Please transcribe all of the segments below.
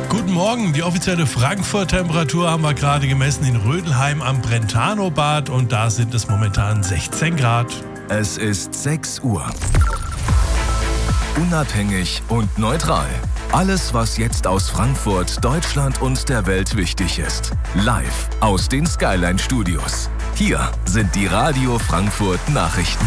Guten Morgen, die offizielle Frankfurt-Temperatur haben wir gerade gemessen in Rödelheim am Brentano-Bad und da sind es momentan 16 Grad. Es ist 6 Uhr. Unabhängig und neutral. Alles, was jetzt aus Frankfurt, Deutschland und der Welt wichtig ist. Live aus den Skyline-Studios. Hier sind die Radio Frankfurt Nachrichten.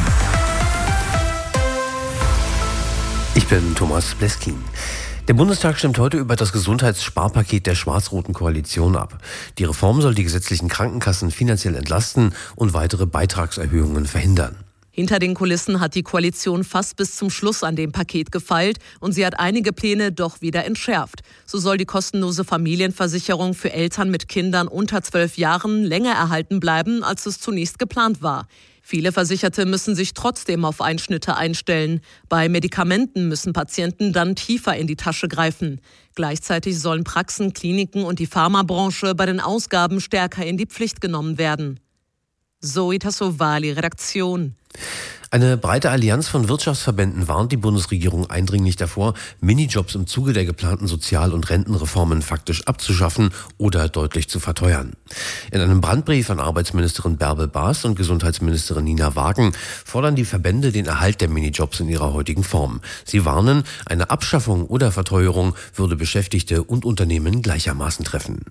Ich bin Thomas Bleskin. Der Bundestag stimmt heute über das Gesundheitssparpaket der schwarz-roten Koalition ab. Die Reform soll die gesetzlichen Krankenkassen finanziell entlasten und weitere Beitragserhöhungen verhindern. Hinter den Kulissen hat die Koalition fast bis zum Schluss an dem Paket gefeilt und sie hat einige Pläne doch wieder entschärft. So soll die kostenlose Familienversicherung für Eltern mit Kindern unter 12 Jahren länger erhalten bleiben, als es zunächst geplant war. Viele Versicherte müssen sich trotzdem auf Einschnitte einstellen. Bei Medikamenten müssen Patienten dann tiefer in die Tasche greifen. Gleichzeitig sollen Praxen, Kliniken und die Pharmabranche bei den Ausgaben stärker in die Pflicht genommen werden. Zoe Tassovali, Redaktion. Eine breite Allianz von Wirtschaftsverbänden warnt die Bundesregierung eindringlich davor, Minijobs im Zuge der geplanten Sozial- und Rentenreformen faktisch abzuschaffen oder deutlich zu verteuern. In einem Brandbrief an Arbeitsministerin Bärbel Baas und Gesundheitsministerin Nina Wagen fordern die Verbände den Erhalt der Minijobs in ihrer heutigen Form. Sie warnen, eine Abschaffung oder Verteuerung würde Beschäftigte und Unternehmen gleichermaßen treffen.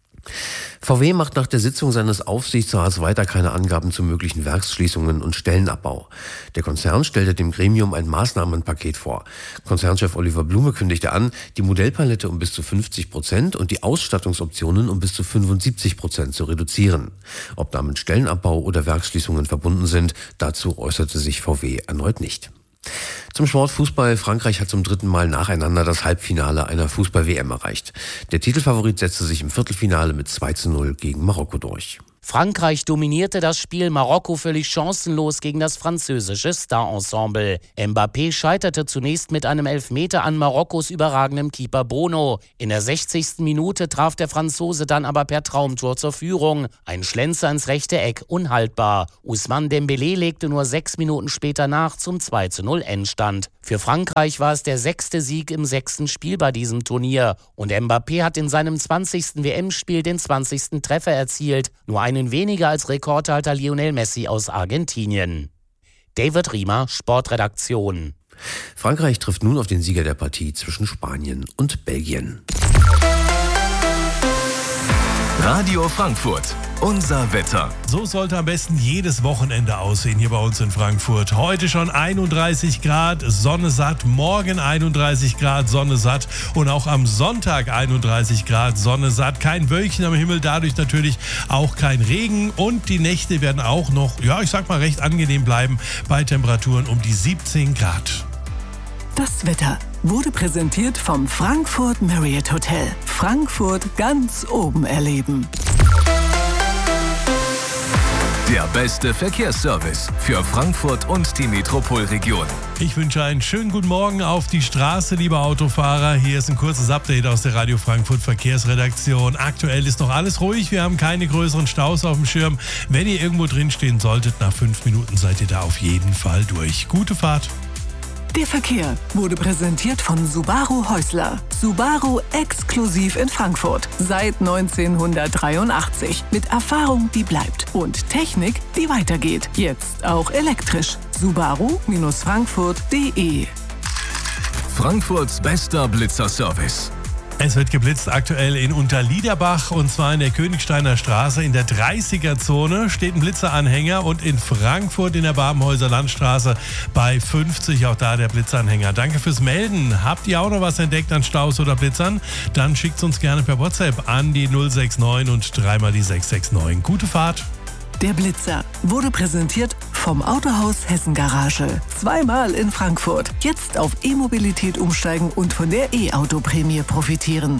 VW macht nach der Sitzung seines Aufsichtsrats weiter keine Angaben zu möglichen Werksschließungen und Stellenabbau. Der Konzern stellte dem Gremium ein Maßnahmenpaket vor. Konzernchef Oliver Blume kündigte an, die Modellpalette um bis zu 50% und die Ausstattungsoptionen um bis zu 75% zu reduzieren. Ob damit Stellenabbau oder Werksschließungen verbunden sind, dazu äußerte sich VW erneut nicht. Zum Sport Fußball. Frankreich hat zum 3. Mal nacheinander das Halbfinale einer Fußball-WM erreicht. Der Titelfavorit setzte sich im Viertelfinale mit 2:0 gegen Marokko durch. Frankreich dominierte das Spiel, Marokko völlig chancenlos gegen das französische Star-Ensemble. Mbappé scheiterte zunächst mit einem Elfmeter an Marokkos überragendem Keeper Bono. In der 60. Minute traf der Franzose dann aber per Traumtor zur Führung. Ein Schlenzer ins rechte Eck, unhaltbar. Ousmane Dembélé legte nur 6 Minuten später nach zum 2:0 Endstand. Für Frankreich war es der 6. Sieg im 6. Spiel bei diesem Turnier. Und Mbappé hat in seinem 20. WM-Spiel den 20. Treffer erzielt. Nur einen weniger als Rekordhalter Lionel Messi aus Argentinien. David Riemer, Sportredaktion. Frankreich trifft nun auf den Sieger der Partie zwischen Spanien und Belgien. Radio Frankfurt, unser Wetter. So sollte am besten jedes Wochenende aussehen hier bei uns in Frankfurt. Heute schon 31 Grad, Sonne satt, morgen 31 Grad, Sonne satt und auch am Sonntag 31 Grad, Sonne satt. Kein Wölkchen am Himmel, dadurch natürlich auch kein Regen und die Nächte werden auch noch, recht angenehm bleiben bei Temperaturen um die 17 Grad. Das Wetter wurde präsentiert vom Frankfurt Marriott Hotel. Frankfurt ganz oben erleben. Der beste Verkehrsservice für Frankfurt und die Metropolregion. Ich wünsche einen schönen guten Morgen auf die Straße, liebe Autofahrer. Hier ist ein kurzes Update aus der Radio Frankfurt Verkehrsredaktion. Aktuell ist noch alles ruhig, wir haben keine größeren Staus auf dem Schirm. Wenn ihr irgendwo drinstehen solltet, nach 5 Minuten seid ihr da auf jeden Fall durch. Gute Fahrt. Der Verkehr wurde präsentiert von Subaru Häusler. Subaru exklusiv in Frankfurt. Seit 1983. Mit Erfahrung, die bleibt. Und Technik, die weitergeht. Jetzt auch elektrisch. Subaru-Frankfurt.de. Frankfurts bester Blitzerservice. Es wird geblitzt aktuell in Unterliederbach und zwar in der Königsteiner Straße. In der 30er-Zone steht ein Blitzeranhänger und in Frankfurt in der Babenhäuser Landstraße bei 50 auch da der Blitzanhänger. Danke fürs Melden. Habt ihr auch noch was entdeckt an Staus oder Blitzern? Dann schickt uns gerne per WhatsApp an die 069 und dreimal die 669. Gute Fahrt. Der Blitzer wurde präsentiert vom Autohaus Hessen Garage. 2-mal in Frankfurt. Jetzt auf E-Mobilität umsteigen und von der E-Auto-Prämie profitieren.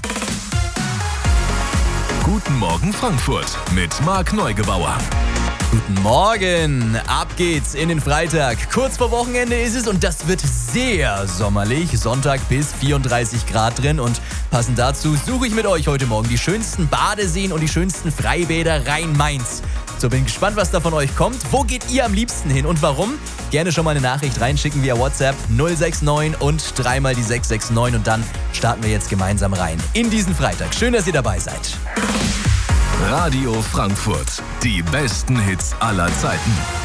Guten Morgen Frankfurt mit Marc Neugebauer. Guten Morgen, ab geht's in den Freitag. Kurz vor Wochenende ist es und das wird sehr sommerlich. Sonntag bis 34 Grad drin und passend dazu suche ich mit euch heute Morgen die schönsten Badeseen und die schönsten Freibäder Rhein-Mainz. So, bin gespannt, was da von euch kommt. Wo geht ihr am liebsten hin und warum? Gerne schon mal eine Nachricht reinschicken via WhatsApp 069 und 3 mal die 669 und dann starten wir jetzt gemeinsam rein in diesen Freitag. Schön, dass ihr dabei seid. Radio Frankfurt. Die besten Hits aller Zeiten.